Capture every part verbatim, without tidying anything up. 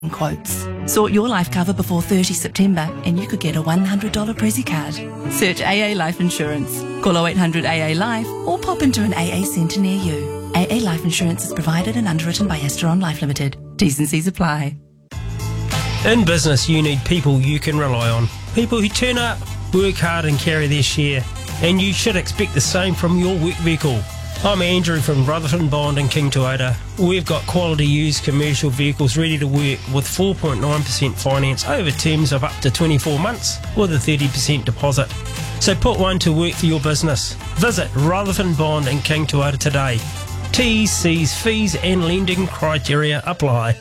quotes. Sort your life cover before thirtieth September and you could get a one hundred dollars Prezi card. Search A A Life Insurance. Call oh eight hundred A A Life or pop into an A A centre near you. A A Life Insurance is provided and underwritten by Asteron Life Limited. T's and C's apply. In business, you need people you can rely on. People who turn up, work hard and carry their share. And you should expect the same from your work vehicle. I'm Andrew from Rutherford Bond and King Toyota. We've got quality used commercial vehicles ready to work with four point nine percent finance over terms of up to twenty-four months with a thirty percent deposit. So put one to work for your business. Visit Rutherford Bond and King Toyota today. T's, C's, fees and lending criteria apply.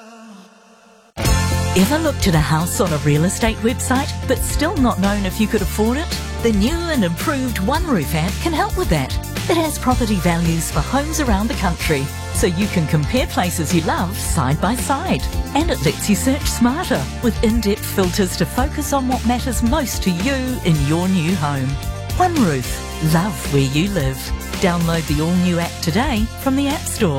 Ever looked at a house on a real estate website but still not known if you could afford it? The new and improved OneRoof app can help with that. It has property values for homes around the country, so you can compare places you love side by side. And it lets you search smarter with in-depth filters to focus on what matters most to you in your new home. OneRoof. Love where you live. Download the all-new app today from the App Store.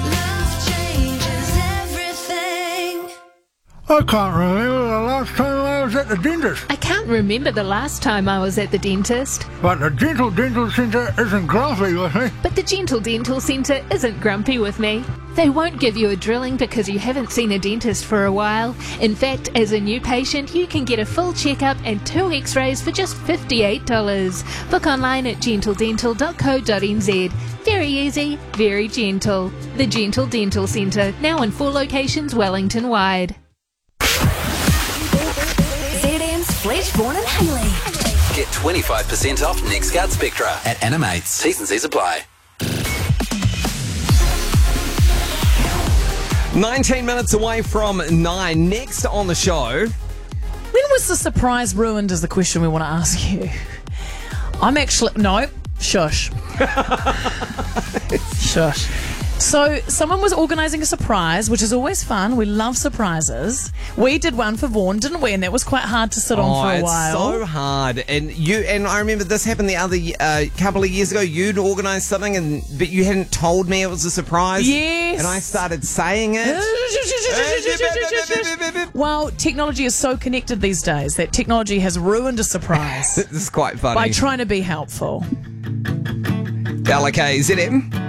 I can't remember the last time I was at the dentist. I can't remember the last time I was at the dentist. But the Gentle Dental Centre isn't grumpy with me. But the Gentle Dental Centre isn't grumpy with me. They won't give you a drilling because you haven't seen a dentist for a while. In fact, as a new patient, you can get a full checkup and two x-rays for just fifty-eight dollars. Book online at gentle dental dot co dot n z. Very easy, very gentle. The Gentle Dental Centre, now in four locations Wellington-wide. Fleshborn and Haley. Get twenty-five percent off NextGuard Spectra at Animates. T's and C's apply. nineteen minutes away from nine. Next on the show. When was the surprise ruined is the question we want to ask you. I'm actually... No. Shush. Shush. So someone was organising a surprise, which is always fun. We love surprises. We did one for Vaughan, didn't we? And that was quite hard to sit oh, on for a it's while. So hard. And you and I remember this happened the other uh, couple of years ago. You'd organised something, and but you hadn't told me it was a surprise. Yes. And I started saying it. Well, technology is so connected these days that technology has ruined a surprise. This is quite funny. By trying to be helpful. L A K Z M.